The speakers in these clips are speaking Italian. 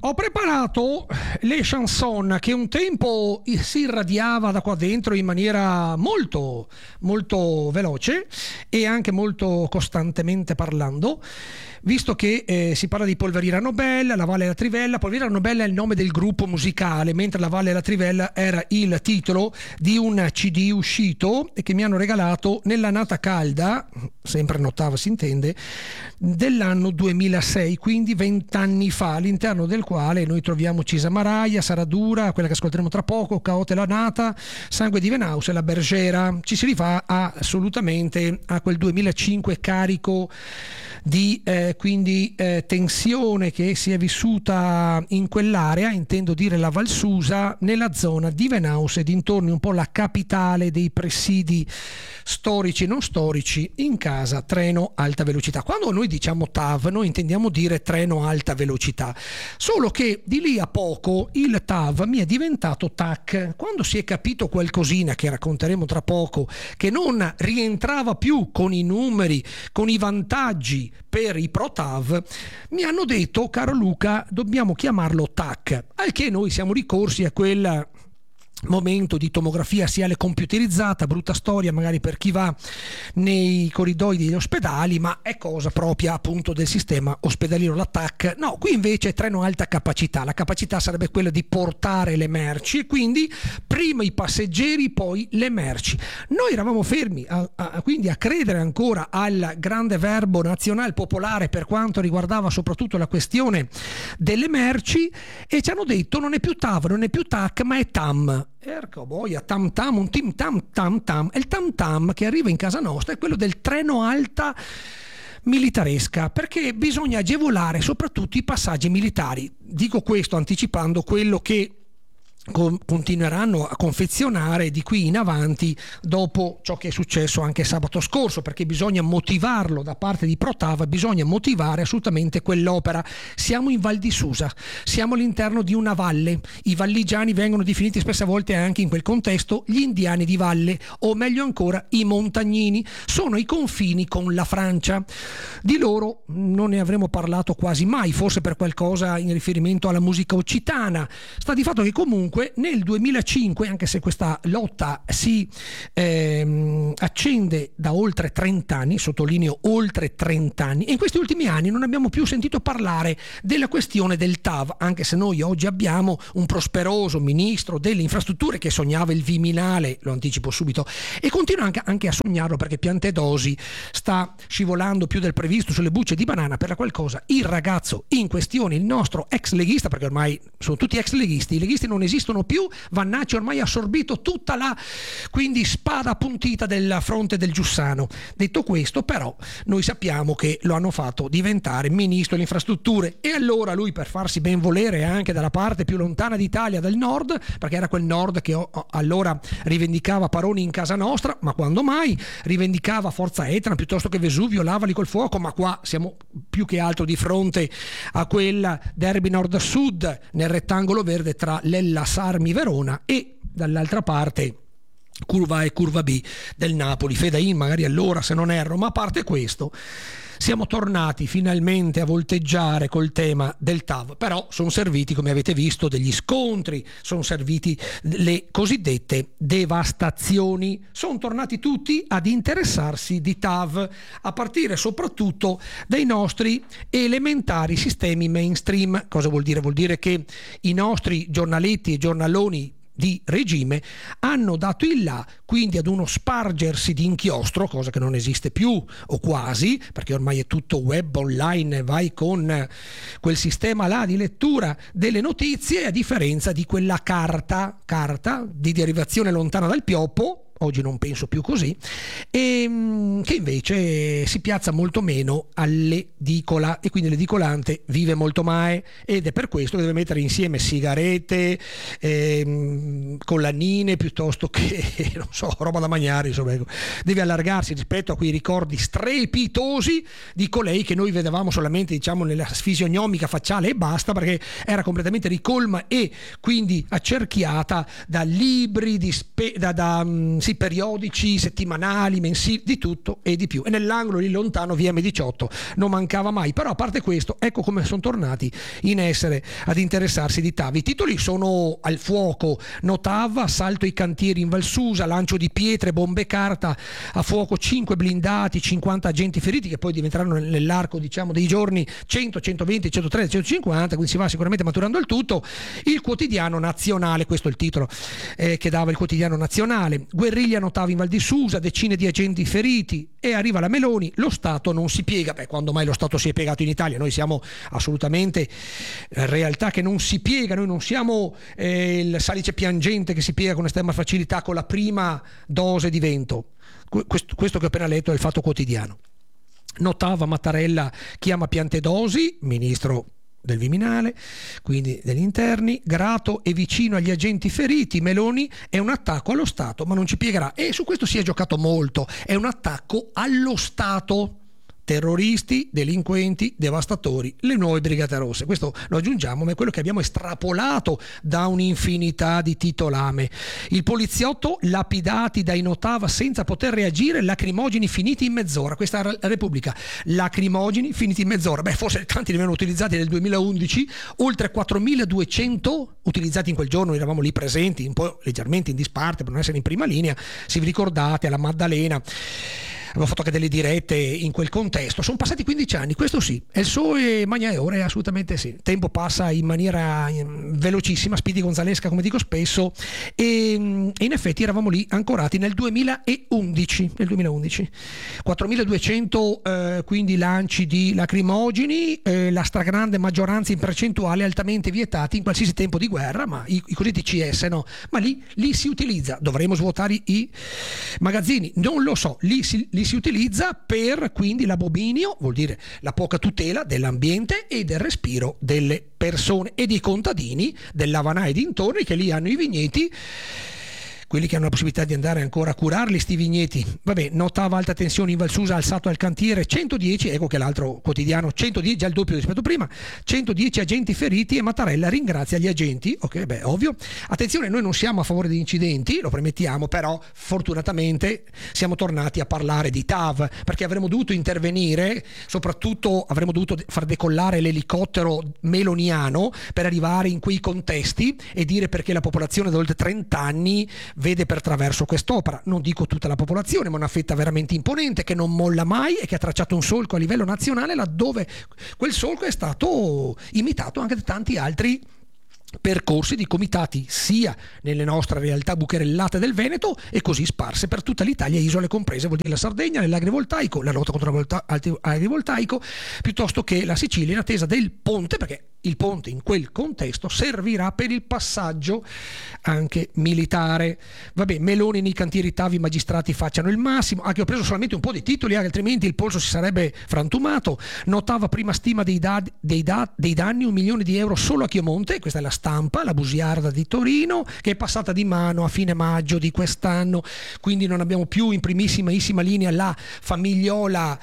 Ho preparato le chanson che un tempo si irradiava da qua dentro in maniera molto, molto veloce e anche molto costantemente parlando. Visto che si parla di Polverina Nobel, la Valle della Trivella. Polverina Nobel è il nome del gruppo musicale, mentre la Valle della Trivella era il titolo di un CD uscito e che mi hanno regalato nell'annata calda, sempre in ottava si intende, dell'anno 2006, quindi 20 anni fa, all'interno del quale noi troviamo Cisa Maraia, Saradura, quella che ascolteremo tra poco, Caote la Nata, Sangue di Venaus e La Bergera. Ci si rifà assolutamente a quel 2005 carico di tensione che si è vissuta in quell'area, intendo dire la Val Susa, nella zona di Venaus e dintorni, un po' la capitale dei presidi storici e non storici, in casa treno alta velocità. Quando noi diciamo TAV noi intendiamo dire treno alta velocità, solo che di lì a poco il TAV mi è diventato TAC. Quando si è capito qualcosina, che racconteremo tra poco, che non rientrava più con i numeri, con i vantaggi per i pro TAV, mi hanno detto: caro Luca, dobbiamo chiamarlo TAC, al che noi siamo ricorsi a quel momento di tomografia SIALE computerizzata, brutta storia magari per chi va nei corridoi degli ospedali, ma è cosa propria appunto del sistema ospedaliero, la TAC. No, qui invece è treno alta capacità. La capacità sarebbe quella di portare le merci, e quindi prima i passeggeri, poi le merci. Noi eravamo fermi quindi a credere ancora al grande verbo nazionale popolare per quanto riguardava soprattutto la questione delle merci, e ci hanno detto: non è più TAV, non è più TAC, ma è TAM. Erco boia, tam tam, un tim tam tam tam. E il tam tam che arriva in casa nostra è quello del treno alta militaresca, perché bisogna agevolare soprattutto i passaggi militari. Dico questo anticipando quello che continueranno a confezionare di qui in avanti dopo ciò che è successo anche sabato scorso, perché bisogna motivarlo da parte di ProTav, bisogna motivare assolutamente quell'opera. Siamo in Val di Susa, siamo all'interno di una valle, i valligiani vengono definiti spesse volte anche in quel contesto gli indiani di valle, o meglio ancora i montagnini, sono i confini con la Francia. Di loro non ne avremo parlato quasi mai, forse per qualcosa in riferimento alla musica occitana. Sta di fatto che comunque nel 2005, anche se questa lotta si accende da oltre 30 anni, sottolineo oltre 30 anni, e in questi ultimi anni non abbiamo più sentito parlare della questione del TAV, anche se noi oggi abbiamo un prosperoso ministro delle infrastrutture che sognava il Viminale, lo anticipo subito, e continua anche a sognarlo, perché Piantedosi sta scivolando più del previsto sulle bucce di banana, per la qual cosa il ragazzo in questione, il nostro ex leghista, perché ormai sono tutti ex leghisti, i leghisti non esistono più, Vannacci ormai ha assorbito tutta la quindi spada appuntita del fronte del Giussano. Detto questo, però, noi sappiamo che lo hanno fatto diventare ministro delle infrastrutture, e allora lui, per farsi ben volere anche dalla parte più lontana d'Italia, del nord, perché era quel nord che allora rivendicava Paroni in casa nostra, ma quando mai rivendicava Forza Etna piuttosto che Vesuvio, lavali col fuoco, ma qua siamo più che altro di fronte a quel derby nord-sud nel rettangolo verde tra l'Hellas Armi Verona e dall'altra parte curva A e curva B del Napoli, Fedain magari allora se non erro. Ma a parte questo, siamo tornati finalmente a volteggiare col tema del TAV, però sono serviti, come avete visto, degli scontri, sono serviti le cosiddette devastazioni, sono tornati tutti ad interessarsi di TAV, a partire soprattutto dai nostri elementari sistemi mainstream. Cosa vuol dire? Vuol dire che i nostri giornaletti e giornaloni di regime hanno dato il là quindi ad uno spargersi di inchiostro, cosa che non esiste più o quasi, perché ormai è tutto web online, vai con quel sistema là di lettura delle notizie, a differenza di quella carta di derivazione lontana dal pioppo, oggi non penso più così, e che invece si piazza molto meno all'edicola, e quindi l'edicolante vive molto mai, ed è per questo che deve mettere insieme sigarette, collanine, piuttosto che non so, roba da mangiare, insomma, ecco. Deve allargarsi rispetto a quei ricordi strepitosi di colei che noi vedevamo solamente, diciamo, nella fisionomica facciale e basta, perché era completamente ricolma e quindi accerchiata da libri sì, periodici, settimanali, mensili, di tutto e di più. E nell'angolo lì lontano via M18 non mancava mai. Però a parte questo, ecco come sono tornati in essere ad interessarsi di TAV. I titoli sono al fuoco: NOTAV, assalto ai cantieri in Valsusa, lancio di pietre, bombe carta, a fuoco 5 blindati, 50 agenti feriti, che poi diventeranno nell'arco, diciamo, dei giorni 100, 120, 130, 150, quindi si va sicuramente maturando il tutto. Il quotidiano nazionale, questo è il titolo che dava il quotidiano nazionale: guerriglia NOTAV in Val di Susa, decine di agenti feriti. E arriva la Meloni: lo Stato non si piega. Beh, quando mai lo Stato si è piegato in Italia? Noi siamo assolutamente realtà che non si piega, noi non siamo il salice piangente che si piega con estrema facilità con la prima dose di vento. Questo che ho appena letto è il Fatto Quotidiano. NOTAV, Mattarella chiama Piantedosi, ministro del Viminale, quindi degli interni, grato e vicino agli agenti feriti. Meloni: è un attacco allo Stato, ma non ci piegherà. E su questo si è giocato molto, è un attacco allo Stato. Terroristi, delinquenti, devastatori, le nuove Brigate Rosse. Questo lo aggiungiamo, ma è quello che abbiamo estrapolato da un'infinità di titolame. Il poliziotto: lapidati dai NOTAV senza poter reagire, lacrimogeni finiti in mezz'ora. Questa è la Repubblica: lacrimogeni finiti in mezz'ora. Beh, forse tanti ne avevano utilizzati nel 2011, oltre 4.200 utilizzati in quel giorno. Eravamo lì presenti, un po' leggermente in disparte per non essere in prima linea. Se vi ricordate, alla Maddalena avevo fatto anche delle dirette in quel contesto. Sono passati 15 anni, questo sì, è il sole magna e ore, assolutamente sì. Il tempo passa in maniera velocissima, Speedy Gonzalesca, come dico spesso, e in effetti eravamo lì ancorati nel 2011. 4.200 quindi lanci di lacrimogeni, la stragrande maggioranza in percentuale altamente vietati in qualsiasi tempo di guerra, ma i cosiddetti CS no, ma lì si utilizza. Dovremo svuotare i magazzini, non lo so, lì si utilizza per quindi l'abominio, vuol dire la poca tutela dell'ambiente e del respiro delle persone e dei contadini dell'Havanà e dintorni, che lì hanno i vigneti, quelli che hanno la possibilità di andare ancora a curarli sti vigneti. Vabbè, NOTAV alta tensione in Valsusa, alzato al cantiere 110, ecco che l'altro quotidiano 110, già il doppio rispetto a prima, 110 agenti feriti, e Mattarella ringrazia gli agenti. Ok, beh, ovvio. Attenzione, noi non siamo a favore di incidenti, lo premettiamo, però fortunatamente siamo tornati a parlare di TAV, perché avremmo dovuto intervenire, soprattutto avremmo dovuto far decollare l'elicottero meloniano per arrivare in quei contesti e dire perché la popolazione da oltre 30 anni vede per traverso quest'opera. Non dico tutta la popolazione, ma una fetta veramente imponente che non molla mai e che ha tracciato un solco a livello nazionale, laddove quel solco è stato imitato anche da tanti altri percorsi di comitati, sia nelle nostre realtà bucherellate del Veneto e così sparse per tutta l'Italia, isole comprese, vuol dire la Sardegna, nell'agrivoltaico, la lotta contro l'agrivoltaico, piuttosto che la Sicilia, in attesa del ponte, perché il ponte in quel contesto servirà per il passaggio anche militare. Vabbè, Meloni nei cantieri TAV, i magistrati facciano il massimo. Anche ho preso solamente un po' di titoli, altrimenti il polso si sarebbe frantumato. NOTAV prima stima dei danni, 1 milione di euro solo a Chiomonte. Questa è la Stampa, la bugiarda di Torino, che è passata di mano a fine maggio di quest'anno, quindi non abbiamo più in primissimissima linea la famigliola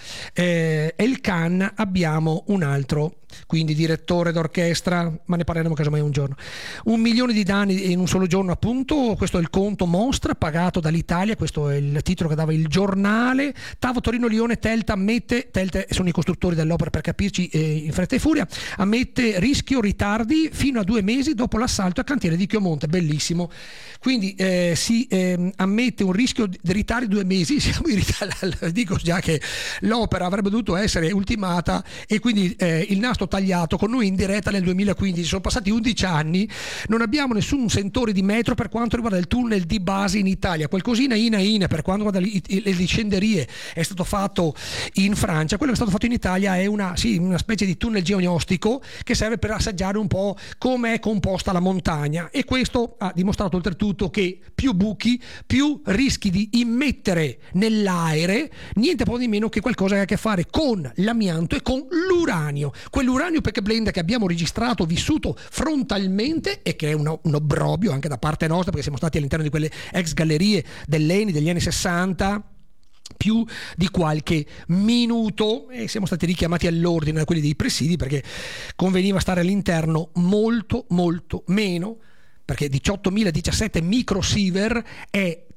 Elkann, abbiamo un altro quindi direttore d'orchestra, ma ne parleremo casomai un giorno. 1 milione di danni in un solo giorno, appunto, questo è il conto mostra pagato dall'Italia, questo è il titolo che dava il giornale. TAV Torino Lione, Telta ammette, Telta sono i costruttori dell'opera per capirci, in fretta e furia, ammette rischio ritardi fino a 2 mesi dopo l'assalto al cantiere di Chiomonte. Bellissimo, quindi si ammette un rischio di ritardi 2 mesi. Siamo in ritardo, dico già che l'opera avrebbe dovuto essere ultimata e quindi il nastro tagliato con noi in diretta nel 2015. Sono passati 11 anni, non abbiamo nessun sentore di metro per quanto riguarda il tunnel di base in Italia. Qualcosina per quanto riguarda le discenderie è stato fatto in Francia. Quello che è stato fatto in Italia è una specie di tunnel geognostico che serve per assaggiare un po' come è composta la montagna, e questo ha dimostrato oltretutto che più buchi, più rischi di immettere nell'aere niente po' di meno che qualcosa che ha a che fare con l'amianto e con l'uranio. Quell'uranio perché blend che abbiamo registrato, vissuto frontalmente, e che è un obbrobio anche da parte nostra, perché siamo stati all'interno di quelle ex gallerie dell'ENI degli anni 60 più di qualche minuto, e siamo stati richiamati all'ordine da quelli dei presidi perché conveniva stare all'interno molto molto meno, perché 18.017 microsievert è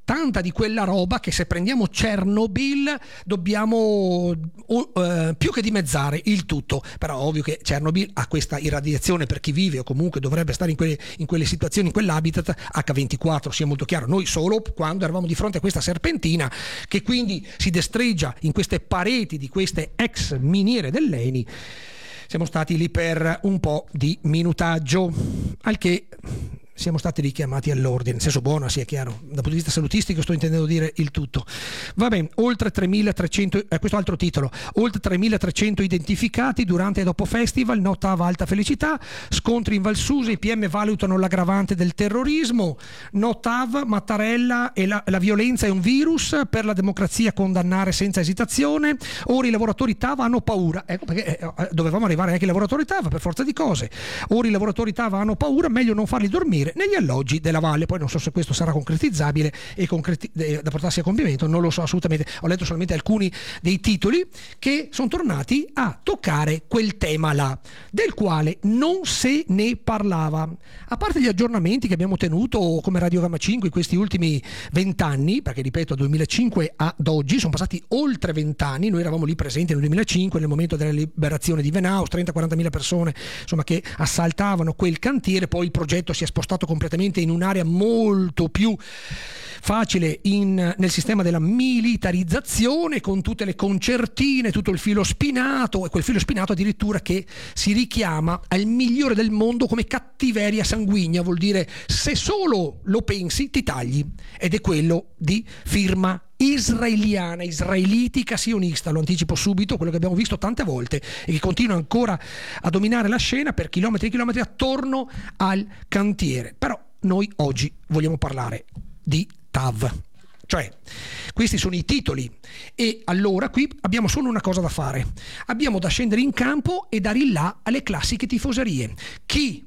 tanta di quella roba che se prendiamo Chernobyl dobbiamo più che dimezzare il tutto. Però ovvio che Chernobyl ha questa irradiazione per chi vive o comunque dovrebbe stare in quelle situazioni, in quell'habitat, H24, sia molto chiaro. Noi solo quando eravamo di fronte a questa serpentina che quindi si destreggia in queste pareti di queste ex miniere dell'ENI, siamo stati lì per un po' di minutaggio, al che siamo stati richiamati all'ordine, in senso buono, sia chiaro, dal punto di vista salutistico sto intendendo dire il tutto. Va bene, oltre 3.300, questo altro titolo, oltre 3.300 identificati durante e dopo festival, nota alta felicità, scontri in Val Susa, i PM valutano l'aggravante del terrorismo, Notav, Mattarella e la violenza è un virus, per la democrazia condannare senza esitazione, ora i lavoratori TAV hanno paura, ecco perché dovevamo arrivare anche ai lavoratori TAV per forza di cose, ora i lavoratori TAV hanno paura, meglio non farli dormire negli alloggi della valle. Poi non so se questo sarà concretizzabile e da portarsi a compimento, non lo so assolutamente. Ho letto solamente alcuni dei titoli che sono tornati a toccare quel tema là, del quale non se ne parlava. A parte gli aggiornamenti che abbiamo tenuto come Radio Gamma 5 in questi ultimi 20 anni, perché ripeto, dal 2005 ad oggi sono passati oltre 20 anni, noi eravamo lì presenti nel 2005 nel momento della liberazione di Venaus, 30-40 mila persone insomma che assaltavano quel cantiere, poi il progetto si è spostato completamente in un'area molto più facile nel sistema della militarizzazione, con tutte le concertine, tutto il filo spinato, e quel filo spinato addirittura che si richiama al migliore del mondo come cattiveria sanguigna, vuol dire se solo lo pensi ti tagli, ed è quello di firma israeliana, israelitica sionista, lo anticipo subito, quello che abbiamo visto tante volte e che continua ancora a dominare la scena per chilometri e chilometri attorno al cantiere. Però noi oggi vogliamo parlare di TAV, cioè questi sono i titoli, e allora qui abbiamo solo una cosa da fare, abbiamo da scendere in campo e dare il là alle classiche tifoserie. Chi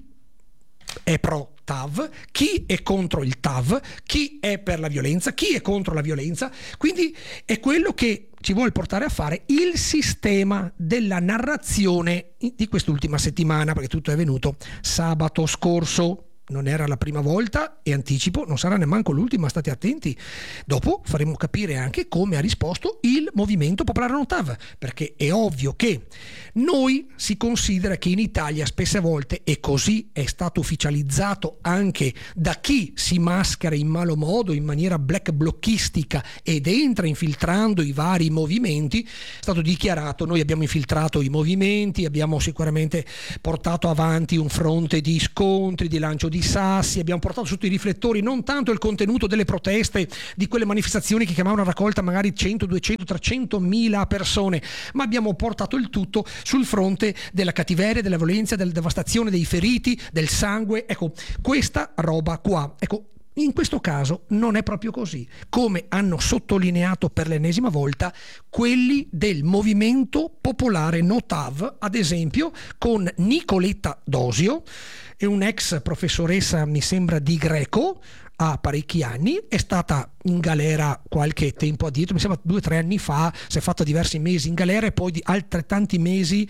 è pro TAV, chi è contro il TAV, chi è per la violenza, chi è contro la violenza. Quindi è quello che ci vuole portare a fare il sistema della narrazione di quest'ultima settimana, perché tutto è venuto sabato scorso. Non era la prima volta e anticipo, non sarà nemmeno l'ultima, state attenti. Dopo faremo capire anche come ha risposto il Movimento Popolare Non TAV, perché è ovvio che noi si considera che in Italia spesse volte, e così è stato ufficializzato anche da chi si maschera in malo modo, in maniera black blocchistica ed entra infiltrando i vari movimenti, è stato dichiarato: noi abbiamo infiltrato i movimenti, abbiamo sicuramente portato avanti un fronte di scontri, di lancio di sassi, abbiamo portato sotto i riflettori non tanto il contenuto delle proteste, di quelle manifestazioni che chiamavano a raccolta magari 100, 200, 300 mila persone, ma abbiamo portato il tutto sul fronte della cattiveria, della violenza, della devastazione, dei feriti, del sangue. Ecco, questa roba qua, ecco, in questo caso non è proprio così, come hanno sottolineato per l'ennesima volta quelli del Movimento Popolare No TAV, ad esempio con Nicoletta Dosio, è un'ex professoressa, mi sembra, di greco, ha parecchi anni, è stata in galera qualche tempo addietro, mi sembra 2 o 3 anni fa, si è fatta diversi mesi in galera e poi di altrettanti mesi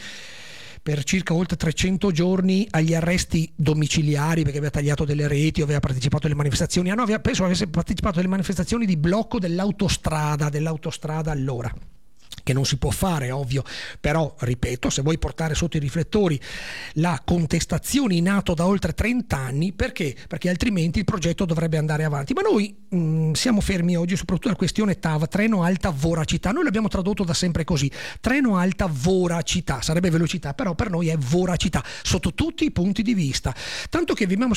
per circa oltre 300 giorni agli arresti domiciliari, perché aveva tagliato delle reti, aveva partecipato alle manifestazioni, penso avesse partecipato alle manifestazioni di blocco dell'autostrada allora, che non si può fare, ovvio, però ripeto, se vuoi portare sotto i riflettori la contestazione in atto da oltre 30 anni, perché? Perché altrimenti il progetto dovrebbe andare avanti. Ma noi siamo fermi oggi soprattutto alla questione TAV, treno alta voracità. Noi l'abbiamo tradotto da sempre così, treno alta voracità, sarebbe velocità, però per noi è voracità sotto tutti i punti di vista, tanto che vi abbiamo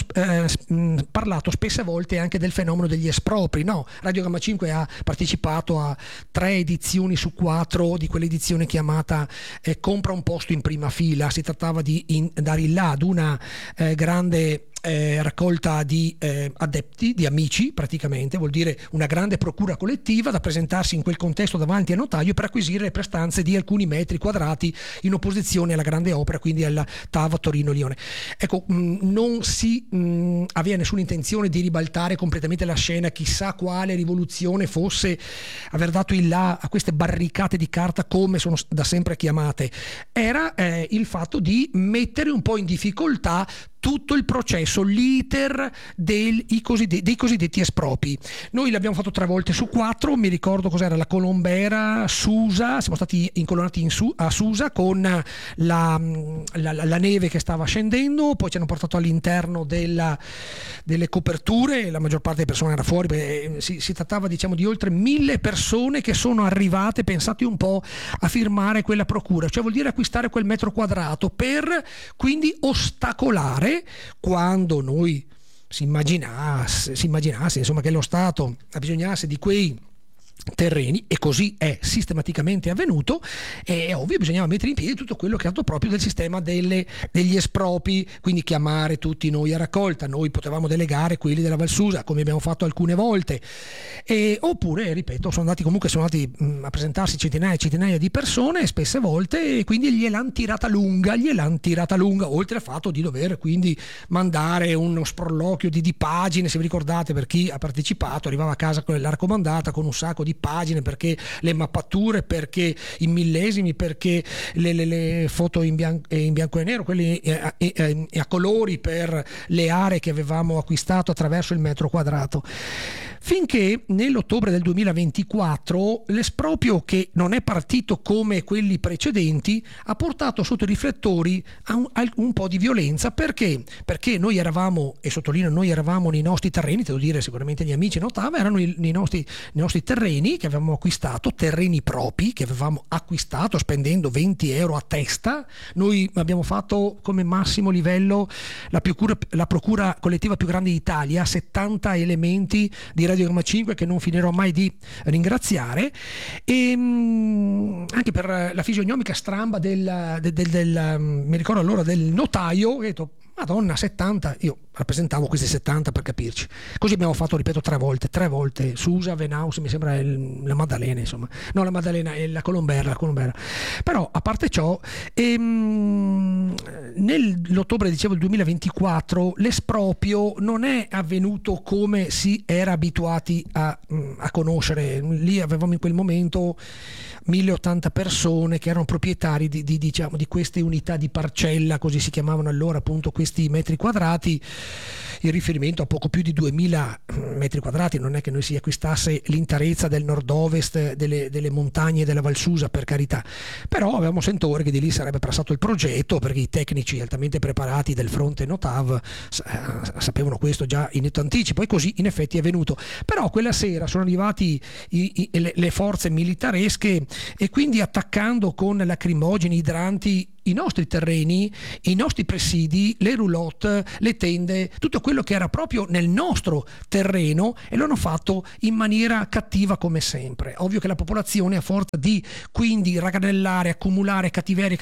parlato spesse volte anche del fenomeno degli espropri, no? Radio Gamma 5 ha partecipato a 3 edizioni su 4 di quell'edizione chiamata Compra un posto in prima fila. Si trattava di dare il là ad una grande raccolta di adepti, di amici, praticamente vuol dire una grande procura collettiva da presentarsi in quel contesto davanti al notaio per acquisire le prestanze di alcuni metri quadrati in opposizione alla grande opera, quindi alla TAV Torino-Lione. Ecco, non si aveva nessuna intenzione di ribaltare completamente la scena, chissà quale rivoluzione fosse aver dato il là a queste barricate di carta, come sono da sempre chiamate. Era il fatto di mettere un po' in difficoltà tutto il processo, l'iter dei cosiddetti espropri. Noi l'abbiamo fatto 3 volte su 4, mi ricordo cos'era, la Colombera, Susa, siamo stati incolonnati a Susa con la neve che stava scendendo, poi ci hanno portato all'interno delle coperture, la maggior parte delle persone era fuori, si trattava diciamo di oltre 1000 persone che sono arrivate, pensate un po', a firmare quella procura, cioè vuol dire acquistare quel metro quadrato per quindi ostacolare quando noi si immaginasse insomma che lo Stato abbisognasse di quei terreni, e così è sistematicamente avvenuto, è ovvio bisognava mettere in piedi tutto quello che è stato proprio del sistema degli espropri, quindi chiamare tutti noi a raccolta, noi potevamo delegare quelli della Valsusa come abbiamo fatto alcune volte, oppure ripeto sono andati a presentarsi centinaia e centinaia di persone spesse volte, e quindi gliel'han tirata lunga, oltre al fatto di dover quindi mandare uno sproloquio di pagine, se vi ricordate, per chi ha partecipato arrivava a casa con la raccomandata con un sacco di pagine, perché le mappature, perché i millesimi, perché le foto in bianco e nero, quelli a colori per le aree che avevamo acquistato attraverso il metro quadrato. Finché nell'ottobre del 2024 l'esproprio, che non è partito come quelli precedenti, ha portato sotto i riflettori a un po' di violenza. Perché? Perché noi eravamo, e sottolineo noi eravamo nei nostri terreni, devo dire sicuramente gli amici notava, erano i nostri terreni che avevamo acquistato, terreni propri che avevamo acquistato spendendo 20 euro a testa. Noi abbiamo fatto come massimo livello la procura collettiva più grande d'Italia, 70 elementi di Radiogramma 5 che non finirò mai di ringraziare, e anche per la fisionomica stramba mi ricordo allora del notaio, che ho detto Madonna, 70, io rappresentavo questi 70 per capirci. Così abbiamo fatto, ripeto, 3 volte, Susa, Venaus, mi sembra la Maddalena, insomma. No, la Maddalena è la Colombera. Però, a parte ciò, nell'ottobre, dicevo, del 2024, l'esproprio non è avvenuto come si era abituati a conoscere. Lì avevamo in quel momento 1080 persone che erano proprietari di queste unità di parcella, così si chiamavano allora, appunto questi metri quadrati, in riferimento a poco più di 2000 metri quadrati. Non è che noi si acquistasse l'interezza del nord-ovest delle montagne della Valsusa, per carità, però avevamo sentore che di lì sarebbe passato il progetto, perché i tecnici altamente preparati del fronte Notav sapevano questo già in anticipo, e così in effetti è venuto. Però quella sera sono arrivati le forze militaresche, e quindi attaccando con lacrimogeni, idranti i nostri terreni, i nostri presidi, le roulotte, le tende, tutto quello che era proprio nel nostro terreno, e lo hanno fatto in maniera cattiva come sempre. Ovvio che la popolazione, a forza di quindi raggranellare, accumulare cattiveria,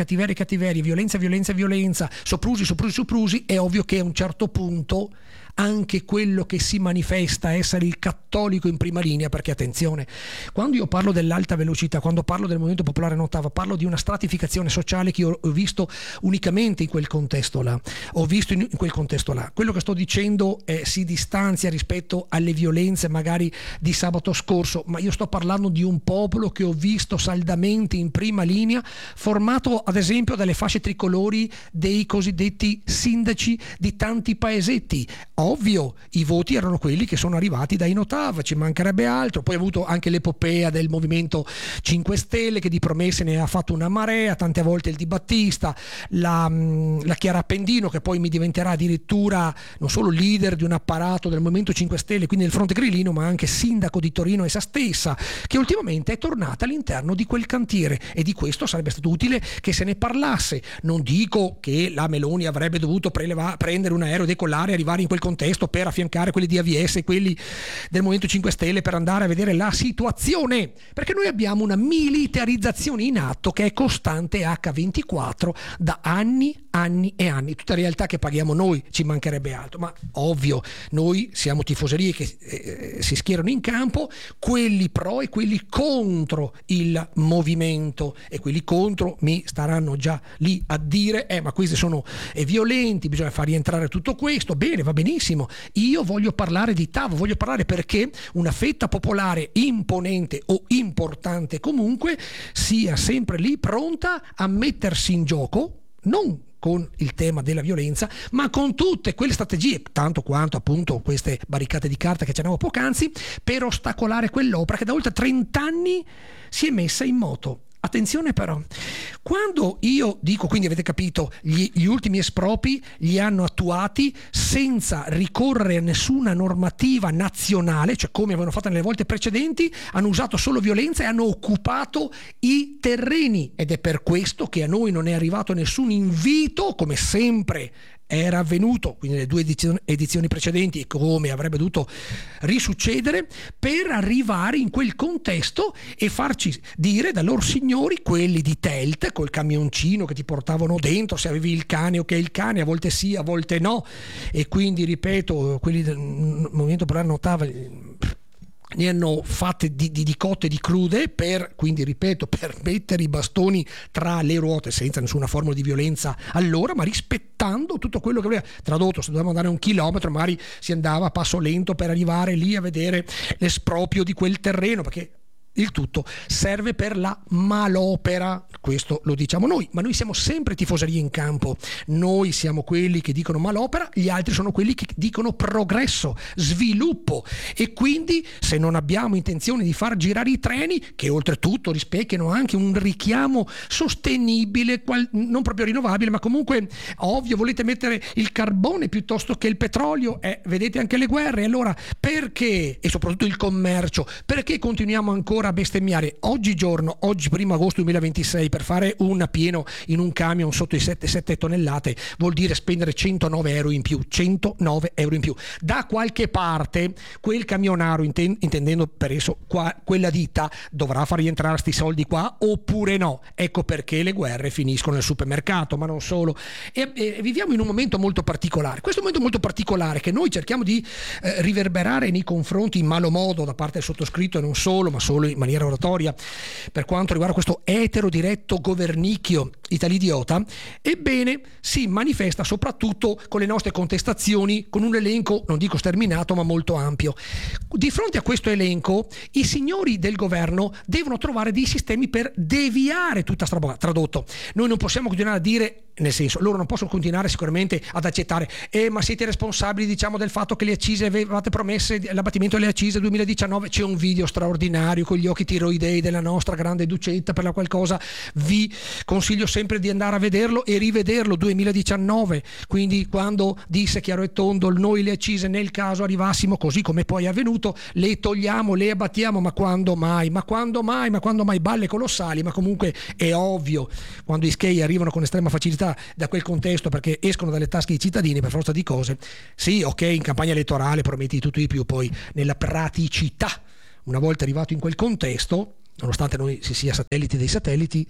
violenza, soprusi, è ovvio che a un certo punto anche quello che si manifesta essere il cattolico in prima linea, perché attenzione, quando io parlo dell'alta velocità, quando parlo del movimento popolare Notava, parlo di una stratificazione sociale che io ho visto unicamente in quel contesto là, quello che sto dicendo si distanzia rispetto alle violenze magari di sabato scorso, ma io sto parlando di un popolo che ho visto saldamente in prima linea, formato ad esempio dalle fasce tricolori dei cosiddetti sindaci di tanti paesetti. Ovvio, i voti erano quelli che sono arrivati dai Notav, ci mancherebbe altro. Poi ho avuto anche l'epopea del Movimento 5 Stelle, che di promesse ne ha fatto una marea, tante volte il Di Battista, la Chiara Appendino, che poi mi diventerà addirittura non solo leader di un apparato del Movimento 5 Stelle, quindi del fronte grillino, ma anche sindaco di Torino essa stessa, che ultimamente è tornata all'interno di quel cantiere, e di questo sarebbe stato utile che se ne parlasse. Non dico che la Meloni avrebbe dovuto prendere un aereo, decollare e arrivare in quel contesto per affiancare quelli di AVS e quelli del Movimento 5 Stelle per andare a vedere la situazione, perché noi abbiamo una militarizzazione in atto che è costante H24 da anni e anni, tutta realtà che paghiamo noi, ci mancherebbe altro, ma ovvio, noi siamo tifoserie che si schierano in campo, quelli pro e quelli contro il movimento, e quelli contro mi staranno già lì a dire ma questi sono violenti, bisogna far rientrare tutto questo. Bene, va benissimo, io voglio parlare di TAV, voglio parlare perché una fetta popolare imponente o importante comunque sia sempre lì pronta a mettersi in gioco, non con il tema della violenza, ma con tutte quelle strategie, tanto quanto appunto queste barricate di carta che accennavo poc'anzi, per ostacolare quell'opera che da oltre 30 anni si è messa in moto. Attenzione però, quando io dico, quindi avete capito, gli ultimi espropri li hanno attuati senza ricorrere a nessuna normativa nazionale, cioè come avevano fatto nelle volte precedenti, hanno usato solo violenza e hanno occupato i terreni, ed è per questo che a noi non è arrivato nessun invito, come sempre era avvenuto, quindi nelle 2 edizioni precedenti, e come avrebbe dovuto risuccedere, per arrivare in quel contesto e farci dire da loro signori, quelli di Telt, col camioncino che ti portavano dentro, se avevi il cane, ok, il cane, a volte sì, a volte no, e quindi, ripeto, quelli del Movimento Popolare Notava ne hanno fatte di cotte e di crude per, quindi ripeto, per mettere i bastoni tra le ruote senza nessuna forma di violenza allora, ma rispettando tutto quello che aveva tradotto. Se dovevamo andare 1 chilometro magari si andava a passo lento per arrivare lì a vedere l'esproprio di quel terreno, perché il tutto serve per la malopera, questo lo diciamo noi, ma noi siamo sempre tifoserie in campo, noi siamo quelli che dicono malopera, gli altri sono quelli che dicono progresso, sviluppo, e quindi se non abbiamo intenzione di far girare i treni, che oltretutto rispecchiano anche un richiamo sostenibile, non proprio rinnovabile, ma comunque ovvio, volete mettere il carbone piuttosto che il petrolio, vedete anche le guerre, allora perché, e soprattutto il commercio, perché continuiamo ancora a bestemmiare oggi 1 agosto 2026, per fare un pieno in un camion sotto i 7 tonnellate vuol dire spendere 109 euro in più, 109 euro in più. Da qualche parte quel camionaro, intendendo per esso quella ditta, dovrà far rientrare sti soldi qua oppure no. Ecco perché le guerre finiscono nel supermercato, ma non solo. E viviamo in un momento molto particolare. Questo momento molto particolare che noi cerchiamo di riverberare nei confronti in malo modo da parte del sottoscritto, e non solo, ma solo in maniera oratoria, per quanto riguarda questo etero diretto governicchio italidiota, ebbene si manifesta soprattutto con le nostre contestazioni, con un elenco, non dico sterminato, ma molto ampio. Di fronte a questo elenco, i signori del governo devono trovare dei sistemi per deviare tutta sta roba. Tradotto, noi non possiamo continuare a dire, nel senso, loro non possono continuare sicuramente ad accettare ma siete responsabili, diciamo, del fatto che le accise avevate promesse l'abbattimento delle accise 2019. C'è un video straordinario con gli occhi tiroidei della nostra grande Ducetta, per la qual cosa vi consiglio sempre di andare a vederlo e rivederlo, 2019, quindi quando disse chiaro e tondo: noi le accise, nel caso arrivassimo, così come poi è avvenuto, le togliamo, le abbattiamo, ma quando mai, balle colossali. Ma comunque è ovvio, quando i schei arrivano con estrema facilità da quel contesto, perché escono dalle tasche dei cittadini per forza di cose, sì, ok, in campagna elettorale prometti di tutto di più, poi nella praticità, una volta arrivato in quel contesto, nonostante noi si sia satelliti dei satelliti,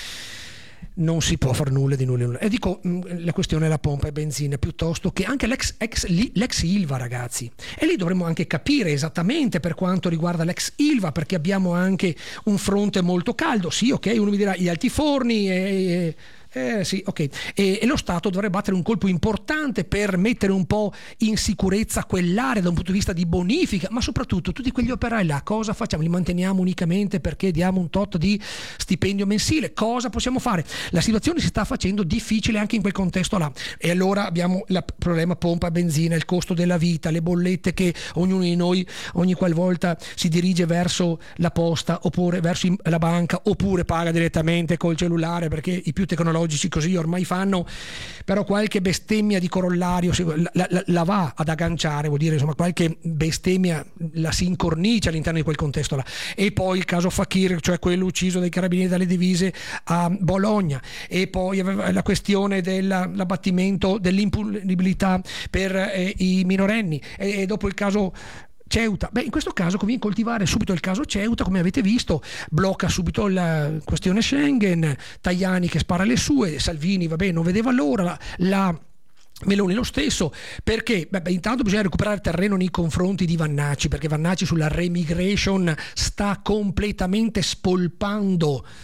non si può fare nulla di nulla. E dico, la questione è la pompa e benzina, piuttosto che anche l'ex Ilva, ragazzi. E lì dovremmo anche capire esattamente per quanto riguarda l'ex Ilva, perché abbiamo anche un fronte molto caldo. Sì, ok, uno mi dirà gli altiforni sì, ok. E lo Stato dovrebbe battere un colpo importante per mettere un po' in sicurezza quell'area da un punto di vista di bonifica, ma soprattutto tutti quegli operai là, cosa facciamo? Li manteniamo unicamente perché diamo un tot di stipendio mensile? Cosa possiamo fare? La situazione si sta facendo difficile anche in quel contesto là, e allora abbiamo il problema pompa benzina, il costo della vita, le bollette che ognuno di noi ogni qualvolta si dirige verso la posta oppure verso la banca oppure paga direttamente col cellulare, perché i più tecnologici così ormai fanno, però qualche bestemmia di corollario la va ad agganciare, vuol dire insomma qualche bestemmia la si incornicia all'interno di quel contesto là. E poi il caso Fakir, cioè quello ucciso dai carabinieri dalle divise a Bologna, e poi la questione dell'abbattimento dell'impunibilità per i minorenni, e dopo il caso Ceuta. In questo caso conviene coltivare subito il caso Ceuta, come avete visto, blocca subito la questione Schengen, Tajani che spara le sue, Salvini non vedeva l'ora, la Meloni lo stesso, perché intanto bisogna recuperare terreno nei confronti di Vannacci, perché Vannacci sulla remigration sta completamente spolpando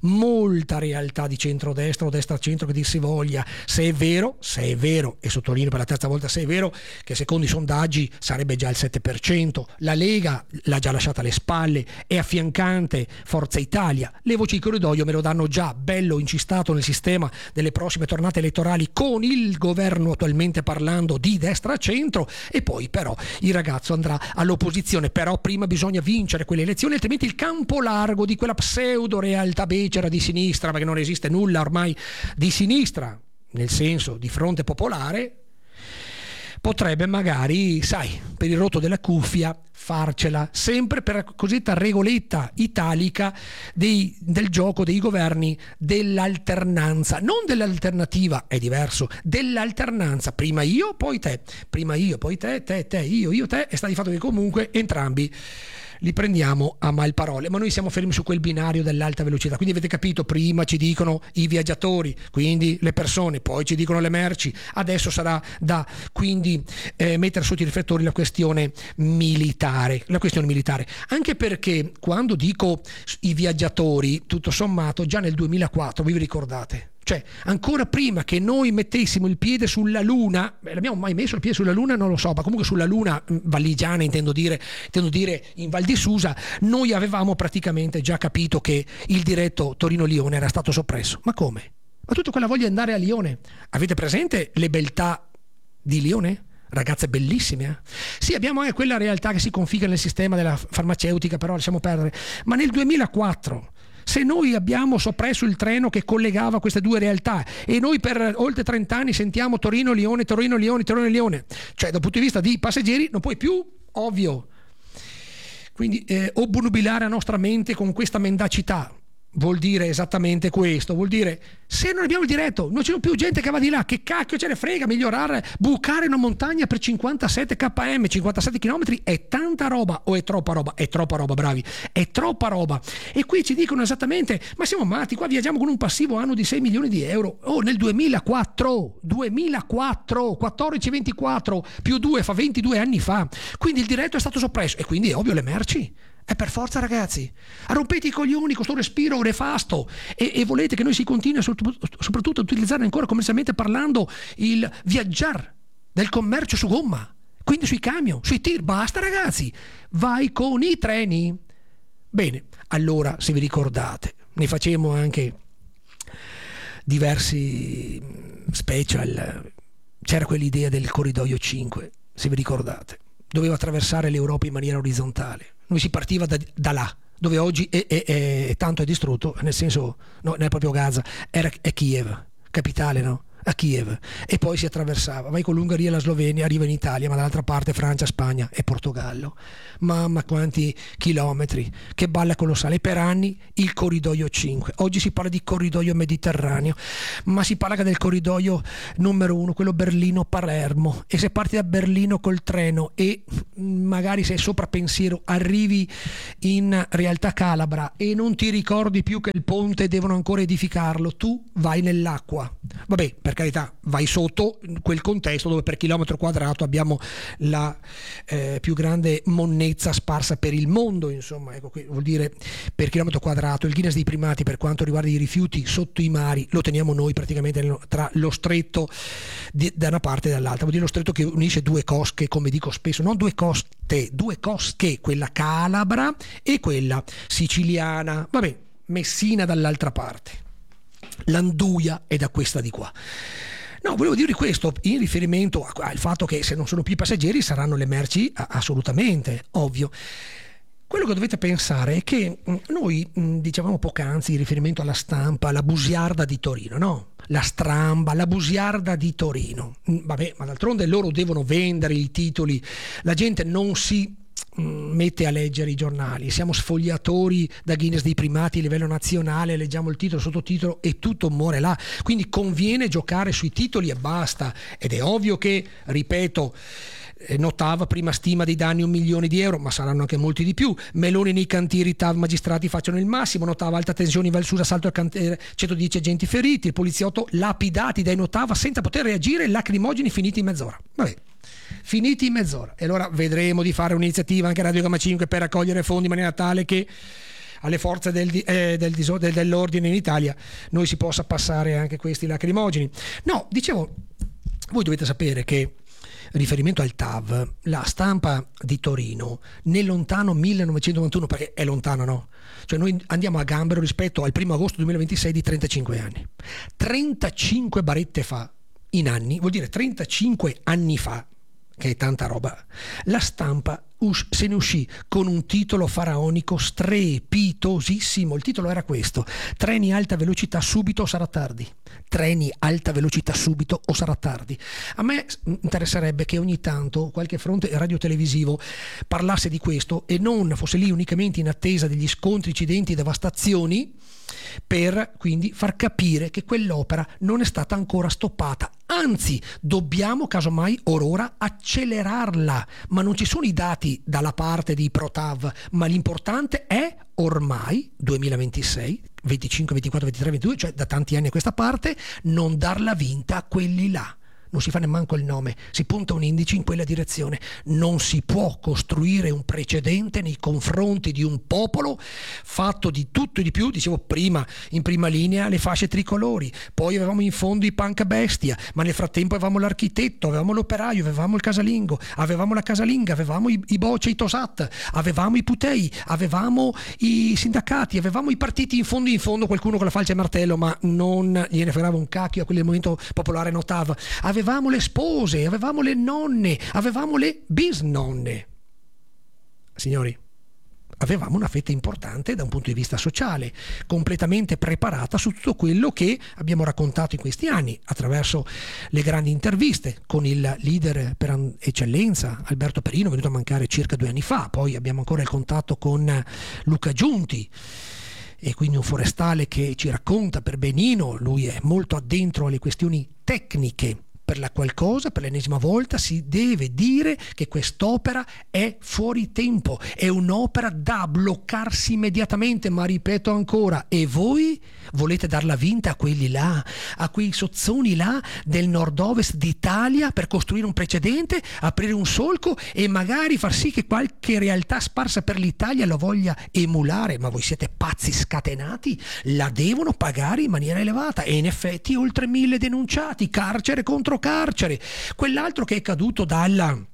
molta realtà di centrodestra o destra-centro che dir si voglia, se è vero, e sottolineo per la terza volta se è vero, che secondo i sondaggi sarebbe già il 7%, la Lega l'ha già lasciata alle spalle, è affiancante Forza Italia, le voci di corridoio me lo danno già bello incistato nel sistema delle prossime tornate elettorali, con il governo attualmente parlando di destra-centro, e poi però il ragazzo andrà all'opposizione. Però prima bisogna vincere quelle elezioni, altrimenti il campo largo di quella pseudo realtà becera di sinistra, perché non esiste nulla ormai di sinistra nel senso di fronte popolare, potrebbe magari, sai, per il rotto della cuffia farcela, sempre per la cosiddetta regoletta italica del gioco dei governi dell'alternanza, non dell'alternativa, è diverso, dell'alternanza, prima io poi te, te, io te, e sta di fatto che comunque entrambi li prendiamo a malparole, ma noi siamo fermi su quel binario dell'alta velocità. Quindi avete capito, prima ci dicono i viaggiatori, quindi le persone, poi ci dicono le merci, adesso sarà da quindi mettere sotto i riflettori la questione militare, anche perché quando dico i viaggiatori, tutto sommato già nel 2004, vi ricordate? Cioè, ancora prima che noi mettessimo il piede sulla Luna, l'abbiamo mai messo il piede sulla Luna? Non lo so, ma comunque sulla Luna valligiana, intendo dire in Val di Susa, noi avevamo praticamente già capito che il diretto Torino-Lione era stato soppresso. Ma come? Ma tutta quella voglia di andare a Lione? Avete presente le beltà di Lione? Ragazze bellissime, eh? Sì, abbiamo anche quella realtà che si configa nel sistema della farmaceutica, però lasciamo perdere. Ma nel 2004... se noi abbiamo soppresso il treno che collegava queste due realtà e noi per oltre 30 anni sentiamo Torino-Lione, cioè dal punto di vista di passeggeri non puoi più, ovvio, quindi obnubilare la nostra mente con questa mendacità. Vuol dire esattamente questo, vuol dire se non abbiamo il diretto, non c'è più gente che va di là, che cacchio ce ne frega, migliorare, bucare una montagna per 57 km, 57 km è tanta roba o è troppa roba? È troppa roba, bravi, è troppa roba. E qui ci dicono esattamente, ma siamo matti, qua viaggiamo con un passivo anno di 6 milioni di euro, nel 2004, 14-24 più 2 fa 22 anni fa, quindi il diretto è stato soppresso e quindi è ovvio le merci. È per forza, ragazzi, rompete i coglioni con sto respiro nefasto e volete che noi si continui soprattutto a utilizzare ancora commercialmente parlando il viaggiare del commercio su gomma, quindi sui camion, sui tir. Basta, ragazzi, vai con i treni. Bene, allora, se vi ricordate, ne facemmo anche diversi special, c'era quell'idea del corridoio 5, se vi ricordate, doveva attraversare l'Europa in maniera orizzontale. Noi si partiva da là, dove oggi tanto è distrutto, nel senso, no, non è proprio Gaza, è Kiev, capitale, no? A Kiev, e poi si attraversava, vai con l'Ungheria e la Slovenia, arriva in Italia, ma dall'altra parte Francia, Spagna e Portogallo. Mamma quanti chilometri, che balla colossale. Per anni il corridoio 5, oggi si parla di corridoio mediterraneo, ma si parla del corridoio numero 1, quello Berlino-Palermo, e se parti da Berlino col treno e magari sei sopra pensiero arrivi in realtà Calabra e non ti ricordi più che il ponte devono ancora edificarlo, tu vai nell'acqua, vabbè, per carità, vai sotto quel contesto dove per chilometro quadrato abbiamo la più grande monnezza sparsa per il mondo, insomma, ecco, vuol dire per chilometro quadrato il Guinness dei primati per quanto riguarda i rifiuti sotto i mari lo teniamo noi praticamente tra lo stretto da una parte e dall'altra, vuol dire lo stretto che unisce due cosche, come dico spesso, non due cosche, quella calabra e quella siciliana, vabbè, Messina dall'altra parte. L'Anduia è da questa di qua. No, volevo dirvi questo in riferimento al fatto che se non sono più i passeggeri saranno le merci, assolutamente, ovvio. Quello che dovete pensare è che noi dicevamo poc'anzi in riferimento alla stampa, la bugiarda di Torino, no? La stramba, la bugiarda di Torino. Vabbè, ma d'altronde loro devono vendere i titoli, la gente non si mette a leggere i giornali, siamo sfogliatori da Guinness dei primati a livello nazionale, leggiamo il titolo, sottotitolo e tutto muore là, quindi conviene giocare sui titoli e basta. Ed è ovvio che, ripeto, notava prima stima dei danni 1 milione di euro, ma saranno anche molti di più. Meloni nei cantieri, TAV magistrati facciano il massimo. Notava alta tensione in Val Susa, assalto al cantiere, 110 agenti feriti, il poliziotto lapidati dai Notava senza poter reagire, lacrimogeni finiti in mezz'ora. Vabbè, finiti in mezz'ora. E allora vedremo di fare un'iniziativa anche a Radio Gamma 5 per raccogliere fondi in maniera tale che alle forze dell'ordine in Italia noi si possa passare anche questi lacrimogeni. No, dicevo, voi dovete sapere che riferimento al TAV, la Stampa di Torino nel lontano 1991, perché è lontano, no? Cioè noi andiamo a gambero rispetto al 1 agosto 2026 di 35 anni. 35 barette fa, in anni, vuol dire 35 anni fa, che è tanta roba, la Stampa se ne uscì con un titolo faraonico strepitosissimo. Il titolo era questo: treni alta velocità subito o sarà tardi. Treni alta velocità subito o sarà tardi. A me interesserebbe che ogni tanto qualche fronte radiotelevisivo parlasse di questo e non fosse lì unicamente in attesa degli scontri, incidenti e devastazioni, per quindi far capire che quell'opera non è stata ancora stoppata. Anzi, dobbiamo casomai orora accelerarla, ma non ci sono i dati dalla parte di ProTav, ma l'importante è ormai 2026, 25, 24, 23, 22, cioè da tanti anni a questa parte, non darla vinta a quelli là. Non si fa nemmanco il nome, si punta un indice in quella direzione. Non si può costruire un precedente nei confronti di un popolo fatto di tutto e di più. Dicevo prima, in prima linea le fasce tricolori, poi avevamo in fondo i punk bestia, ma nel frattempo avevamo l'architetto, avevamo l'operaio, avevamo il casalingo, avevamo la casalinga, avevamo i Boce, i Tosat, avevamo i Putei, avevamo i sindacati, avevamo i partiti, in fondo qualcuno con la falce e martello, ma non gliene fregava un cacchio a quelli del Movimento Popolare Notav. Avevamo le spose, avevamo le nonne, avevamo le bisnonne. Signori, avevamo una fetta importante da un punto di vista sociale, completamente preparata su tutto quello che abbiamo raccontato in questi anni attraverso le grandi interviste con il leader per eccellenza Alberto Perino, venuto a mancare circa 2 anni fa. Poi abbiamo ancora il contatto con Luca Giunti, e quindi un forestale che ci racconta per benino. Lui è molto addentro alle questioni tecniche. Per la qualcosa, per l'ennesima volta, si deve dire che quest'opera è fuori tempo, è un'opera da bloccarsi immediatamente, ma ripeto ancora, e voi volete darla vinta a quelli là, a quei sozzoni là del nord-ovest d'Italia per costruire un precedente, aprire un solco e magari far sì che qualche realtà sparsa per l'Italia lo voglia emulare? Ma voi siete pazzi scatenati? La devono pagare in maniera elevata, e in effetti oltre 1000 denunciati, carcere contro carcere. Quell'altro che è caduto dal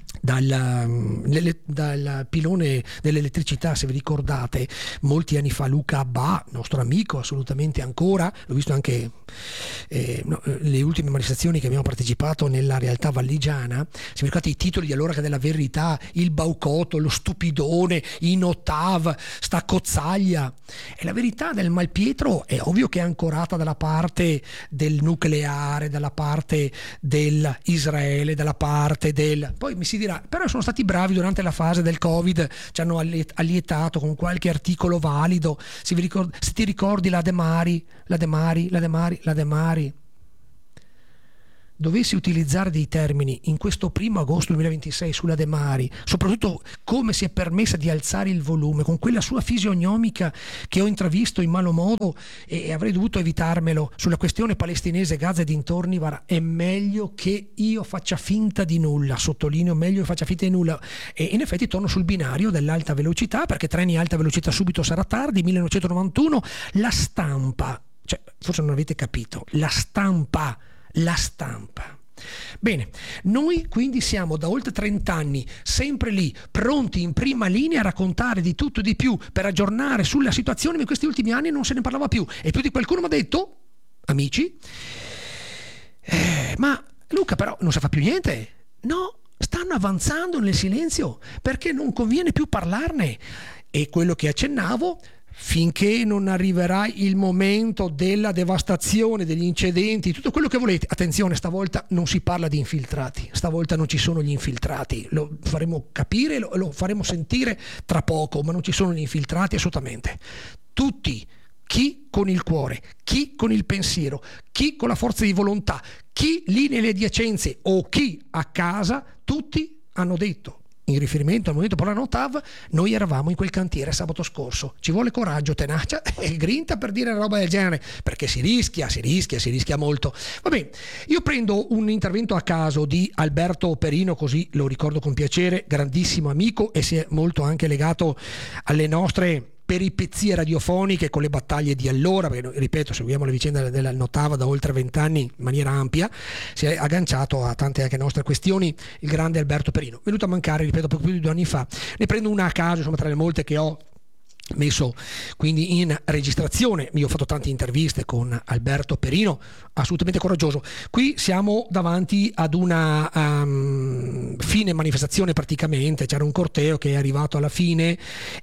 pilone dell'elettricità, se vi ricordate, molti anni fa, Luca Abbà, nostro amico assolutamente ancora, l'ho visto anche le ultime manifestazioni che abbiamo partecipato nella realtà valligiana. Se vi ricordate i titoli di allora, che della Verità, il Baucotto, lo stupidone, i Notav, sta cozzaglia. E la Verità del Malpietro è ovvio che è ancorata dalla parte del nucleare, dalla parte dell'Israele, dalla parte del... Poi mi si dirà, però sono stati bravi durante la fase del Covid, ci hanno allietato con qualche articolo valido. Se ti ricordi la De Mari, dovessi utilizzare dei termini in questo 1 agosto 2026 sulla De Mari, soprattutto come si è permessa di alzare il volume con quella sua fisionomica che ho intravisto in malo modo, e avrei dovuto evitarmelo sulla questione palestinese, Gaza e dintorni, è meglio che io faccia finta di nulla, sottolineo, meglio che faccia finta di nulla. E in effetti torno sul binario dell'alta velocità, perché treni alta velocità subito sarà tardi, 1991, la Stampa, cioè forse non avete capito, la Stampa. Bene, noi quindi siamo da oltre 30 anni sempre lì, pronti in prima linea a raccontare di tutto e di più, per aggiornare sulla situazione, ma in questi ultimi anni non se ne parlava più, e più di qualcuno mi ha detto, amici, ma Luca, però non si fa più niente. No, stanno avanzando nel silenzio perché non conviene più parlarne. E quello che accennavo, finché non arriverà il momento della devastazione, degli incidenti, tutto quello che volete, attenzione, stavolta non si parla di infiltrati, stavolta non ci sono gli infiltrati, lo faremo capire, lo faremo sentire tra poco, ma non ci sono gli infiltrati assolutamente. Tutti, chi con il cuore, chi con il pensiero, chi con la forza di volontà, chi lì nelle adiacenze o chi a casa, tutti hanno detto, in riferimento al Movimento Popolare Notav, noi eravamo in quel cantiere sabato scorso. Ci vuole coraggio, tenacia e grinta per dire una roba del genere, perché si rischia molto. Va bene, io prendo un intervento a caso di Alberto Perino, così lo ricordo con piacere, grandissimo amico, e si è molto anche legato alle nostre peripezie radiofoniche con le battaglie di allora, perché ripeto, seguiamo le vicende della Notava da oltre 20 anni in maniera ampia, si è agganciato a tante anche nostre questioni il grande Alberto Perino, venuto a mancare, ripeto, poco più di 2 anni fa. Ne prendo una a caso, insomma, tra le molte che ho messo quindi in registrazione. Io ho fatto tante interviste con Alberto Perino, assolutamente coraggioso. Qui siamo davanti ad una fine manifestazione, praticamente c'era un corteo che è arrivato alla fine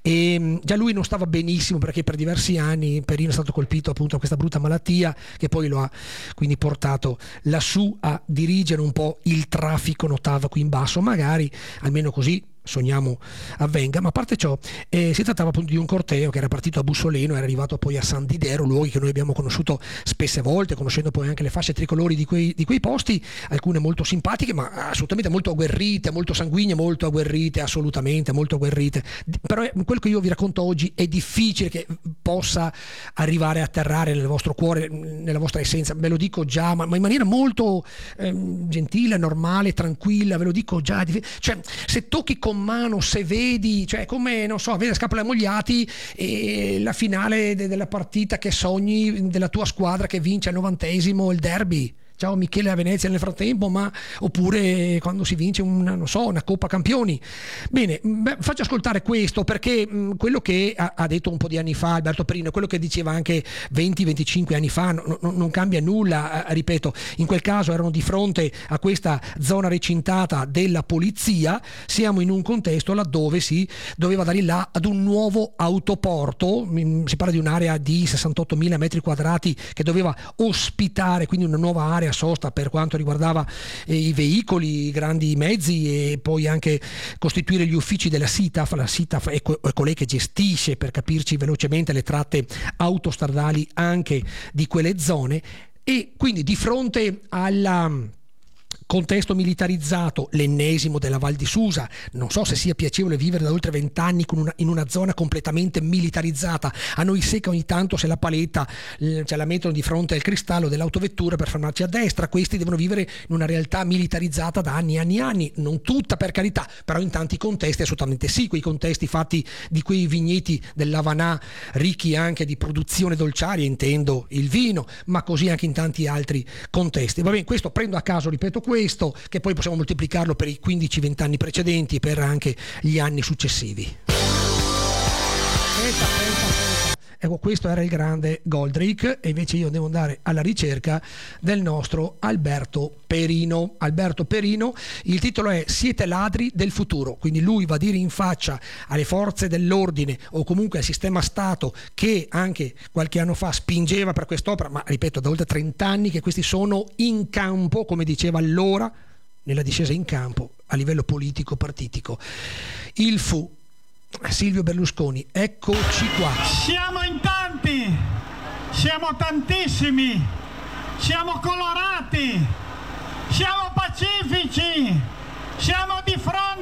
e già lui non stava benissimo, perché per diversi anni Perino è stato colpito appunto da questa brutta malattia che poi lo ha quindi portato lassù a dirigere un po' il traffico Notava qui in basso, magari almeno così sogniamo avvenga. Ma a parte ciò, si trattava appunto di un corteo che era partito a Bussoleno, era arrivato poi a San Didero, luoghi che noi abbiamo conosciuto spesse volte, conoscendo poi anche le fasce tricolori di quei posti, alcune molto simpatiche ma assolutamente molto agguerrite, molto sanguigne, molto agguerrite, assolutamente molto agguerrite. Però quello che io vi racconto oggi è difficile che possa arrivare a atterrare nel vostro cuore, nella vostra essenza, ve lo dico già, ma in maniera molto gentile, normale, tranquilla, ve lo dico già. Cioè, se tocchi con mano, se vedi, cioè come, non so, vedi Scapoli Ammogliati e la finale della partita che sogni della tua squadra che vince al 90° il derby. Ciao Michele a Venezia nel frattempo, ma oppure quando si vince una Coppa Campioni. Bene, faccio ascoltare questo perché quello che ha detto un po' di anni fa Alberto Perino, quello che diceva anche 20-25 anni fa, non cambia nulla, ripeto, in quel caso erano di fronte a questa zona recintata della polizia, siamo in un contesto laddove si doveva dare là ad un nuovo autoporto, si parla di un'area di 68.000 metri quadrati che doveva ospitare quindi una nuova area sosta per quanto riguardava i veicoli, i grandi mezzi, e poi anche costituire gli uffici della SITAF. La SITAF è colei che gestisce, per capirci velocemente, le tratte autostradali anche di quelle zone, e quindi di fronte alla contesto militarizzato, l'ennesimo della Val di Susa, non so se sia piacevole vivere da oltre 20 anni in una zona completamente militarizzata. A noi secca ogni tanto se la paletta ce la mettono di fronte al cristallo dell'autovettura per fermarci a destra. Questi devono vivere in una realtà militarizzata da anni e anni e anni, non tutta per carità, però in tanti contesti assolutamente sì, quei contesti fatti di quei vigneti dell'Havanà ricchi anche di produzione dolciaria, intendo il vino, ma così anche in tanti altri contesti. Va bene, questo prendo a caso, ripeto, questo che poi possiamo moltiplicarlo per i 15-20 anni precedenti e per anche gli anni successivi. Ecco, questo era il grande Goldrake, e invece io devo andare alla ricerca del nostro Alberto Perino. Alberto Perino, il titolo è Siete ladri del futuro, quindi lui va a dire in faccia alle forze dell'ordine o comunque al sistema Stato che anche qualche anno fa spingeva per quest'opera, ma ripeto da oltre 30 anni che questi sono in campo, come diceva allora, nella discesa in campo a livello politico partitico. Il fu Silvio Berlusconi, eccoci qua. Siamo in tanti, siamo tantissimi, siamo colorati, siamo pacifici, siamo di fronte